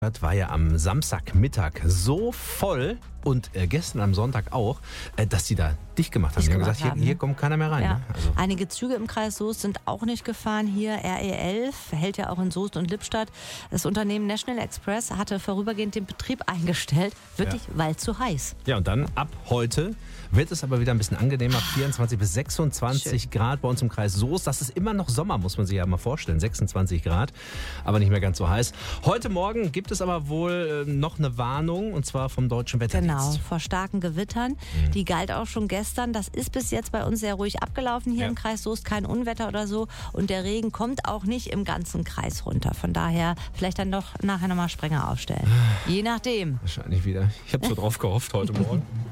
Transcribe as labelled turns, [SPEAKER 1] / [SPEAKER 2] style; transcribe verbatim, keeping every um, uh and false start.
[SPEAKER 1] Das war ja am Samstagmittag so voll und äh, gestern am Sonntag auch, äh, dass sie da dicht gemacht haben.
[SPEAKER 2] Dicht
[SPEAKER 1] Die haben
[SPEAKER 2] gemacht
[SPEAKER 1] gesagt,
[SPEAKER 2] haben,
[SPEAKER 1] hier, hier
[SPEAKER 2] ne?
[SPEAKER 1] kommt keiner mehr rein.
[SPEAKER 2] Ja.
[SPEAKER 1] Ne? Also,
[SPEAKER 2] Einige Züge im Kreis Soest sind auch nicht gefahren. Hier R E elf hält ja auch in Soest und Lippstadt. Das Unternehmen National Express hatte vorübergehend den Betrieb eingestellt, wirklich,
[SPEAKER 1] Ja.
[SPEAKER 2] weil zu heiß.
[SPEAKER 1] ja, und dann ab heute wird es aber wieder ein bisschen angenehmer. vierundzwanzig bis sechsundzwanzig
[SPEAKER 2] Schön.
[SPEAKER 1] Grad bei uns im Kreis Soest. Das ist immer noch Sommer, muss man sich ja mal vorstellen. sechsundzwanzig Grad, aber nicht mehr ganz so heiß. Heute Morgen gibt es aber wohl äh, noch eine Warnung, und zwar vom Deutschen Wetterdienst.
[SPEAKER 2] Genau, vor starken Gewittern.
[SPEAKER 1] Mhm.
[SPEAKER 2] Die galt auch schon gestern. Das ist bis jetzt bei uns sehr ruhig abgelaufen hier
[SPEAKER 1] Ja.
[SPEAKER 2] im Kreis Soest. Kein Unwetter oder so. Und der Regen kommt auch nicht im ganzen Kreis runter. Von daher vielleicht dann doch nachher nochmal Sprenger aufstellen. Je nachdem.
[SPEAKER 1] Wahrscheinlich wieder. Ich habe so drauf gehofft heute Morgen.